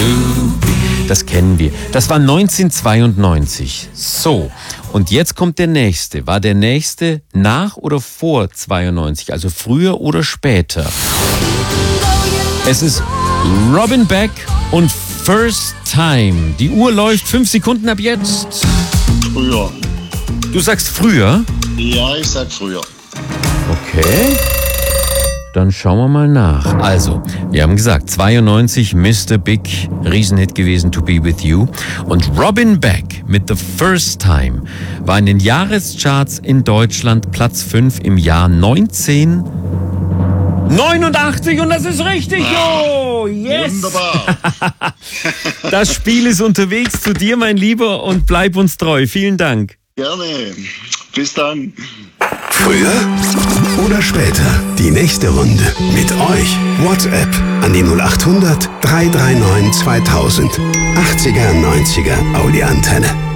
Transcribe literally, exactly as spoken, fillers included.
Das kennen wir. Das war neunzehnhundertzweiundneunzig. So, und jetzt kommt der nächste. War der nächste nach oder vor zweiundneunzig? Also früher oder später? Es ist Robin Beck und First Time. Die Uhr läuft fünf Sekunden ab jetzt. Früher. Du sagst früher? Ja, ich sag früher. Okay. Dann schauen wir mal nach. Also, wir haben gesagt, zweiundneunzig, Mister Big, Riesenhit gewesen, To Be With You. Und Robin Beck mit The First Time war in den Jahrescharts in Deutschland Platz fünf im Jahr neunzehnhundertneunundachtzig. Und das ist richtig, oh, yes! Wunderbar. Das Spiel ist unterwegs zu dir, mein Lieber, und bleib uns treu. Vielen Dank. Gerne. Bis dann. Früher oder später? Die nächste Runde mit euch. WhatsApp an die null acht hundert, drei drei neun zweitausend. achtziger, neunziger Audi Antenne.